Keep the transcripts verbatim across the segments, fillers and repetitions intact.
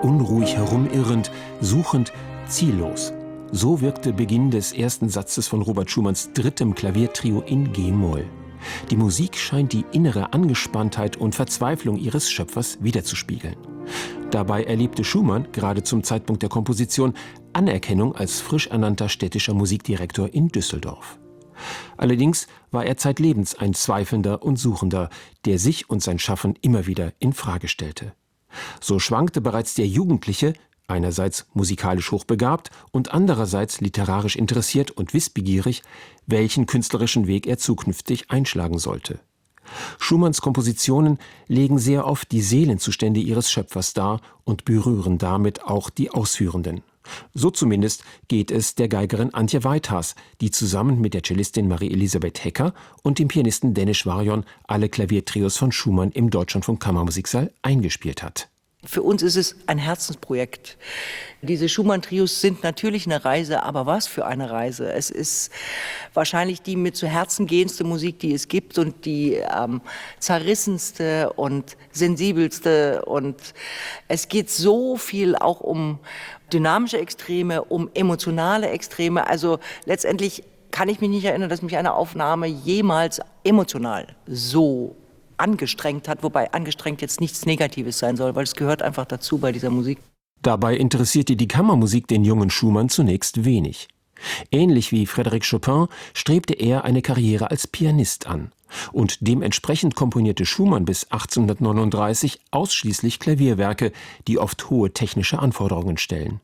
unruhig herumirrend, suchend, ziellos. So wirkte Beginn des ersten Satzes von Robert Schumanns drittem Klaviertrio in G-Moll. Die Musik scheint die innere Angespanntheit und Verzweiflung ihres Schöpfers widerzuspiegeln. Dabei erlebte Schumann, gerade zum Zeitpunkt der Komposition, Anerkennung als frisch ernannter städtischer Musikdirektor in Düsseldorf. Allerdings war er zeitlebens ein Zweifelnder und Suchender, der sich und sein Schaffen immer wieder in Frage stellte. So schwankte bereits der Jugendliche, einerseits musikalisch hochbegabt und andererseits literarisch interessiert und wissbegierig, welchen künstlerischen Weg er zukünftig einschlagen sollte. Schumanns Kompositionen legen sehr oft die Seelenzustände ihres Schöpfers dar und berühren damit auch die Ausführenden. So zumindest geht es der Geigerin Antje Weithas, die zusammen mit der Cellistin Marie-Elisabeth Hecker und dem Pianisten Dennis Warjon alle Klaviertrios von Schumann im Deutschlandfunk Kammermusiksaal eingespielt hat. Für uns ist es ein Herzensprojekt. Diese Schumann-Trios sind natürlich eine Reise, aber was für eine Reise. Es ist wahrscheinlich die mit zu Herzen gehendste Musik, die es gibt und die ähm, zerrissenste und sensibelste. Und es geht so viel auch um dynamische Extreme, um emotionale Extreme. Also letztendlich kann ich mich nicht erinnern, dass mich eine Aufnahme jemals emotional so angestrengt hat, wobei angestrengt jetzt nichts Negatives sein soll, weil es gehört einfach dazu bei dieser Musik. Dabei interessierte die Kammermusik den jungen Schumann zunächst wenig. Ähnlich wie Frédéric Chopin strebte er eine Karriere als Pianist an. Und dementsprechend komponierte Schumann bis achtzehnhundertneununddreißig ausschließlich Klavierwerke, die oft hohe technische Anforderungen stellen.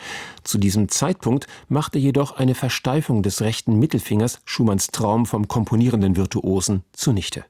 Zu diesem Zeitpunkt machte jedoch eine Versteifung des rechten Mittelfingers Schumanns Traum vom komponierenden Virtuosen zunichte.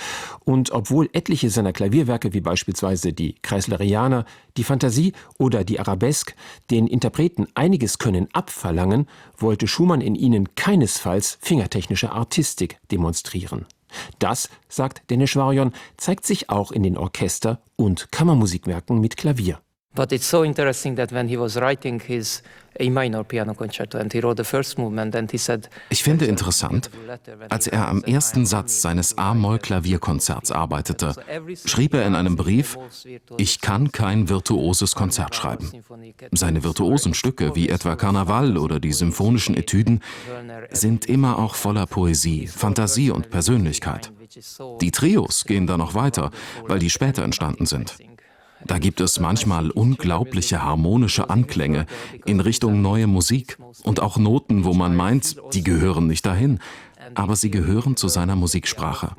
Und obwohl etliche seiner Klavierwerke wie beispielsweise die Kreislerianer, die Fantasie oder die Arabesque den Interpreten einiges Können abverlangen, wollte Schumann in ihnen keinesfalls fingertechnische Artistik demonstrieren. Das, sagt Dennis Warjon, zeigt sich auch in den Orchester- und Kammermusikwerken mit Klavier. But it's so interesting that when he was writing his A minor piano concerto and he wrote the first movement and he said. Ich finde interessant, als er am ersten Satz seines A-Moll-Klavierkonzerts arbeitete, schrieb er in einem Brief: Ich kann kein virtuoses Konzert schreiben. Seine virtuosen Stücke, wie etwa Karneval oder die symphonischen Etüden, sind immer auch voller Poesie, Fantasie und Persönlichkeit. Die Trios gehen da noch weiter, weil die später entstanden sind. Da gibt es manchmal unglaubliche harmonische Anklänge in Richtung neue Musik und auch Noten, wo man meint, die gehören nicht dahin, aber sie gehören zu seiner Musiksprache.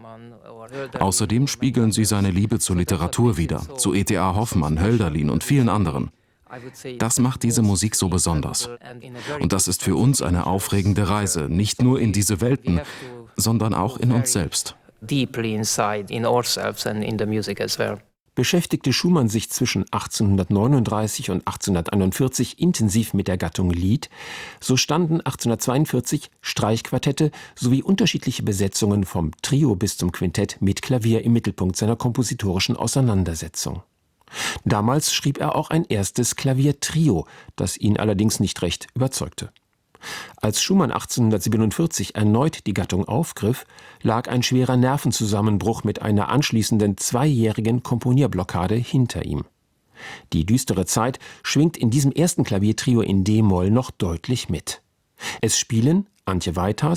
Außerdem spiegeln sie seine Liebe zur Literatur wider, zu E T A Hoffmann, Hölderlin und vielen anderen. Das macht diese Musik so besonders. Und das ist für uns eine aufregende Reise, nicht nur in diese Welten, sondern auch in uns selbst. Deeply inside in ourselves and in the music as well. Beschäftigte Schumann sich zwischen achtzehnhundertneununddreißig und achtzehnhunderteinundvierzig intensiv mit der Gattung Lied, so standen achtzehnhundertzweiundvierzig Streichquartette sowie unterschiedliche Besetzungen vom Trio bis zum Quintett mit Klavier im Mittelpunkt seiner kompositorischen Auseinandersetzung. Damals schrieb er auch ein erstes Klaviertrio, das ihn allerdings nicht recht überzeugte. Als Schumann achtzehnhundertsiebenundvierzig erneut die Gattung aufgriff, lag ein schwerer Nervenzusammenbruch mit einer anschließenden zweijährigen Komponierblockade hinter ihm. Die düstere Zeit schwingt in diesem ersten Klaviertrio in D-Moll noch deutlich mit. Es spielen Antje Weithas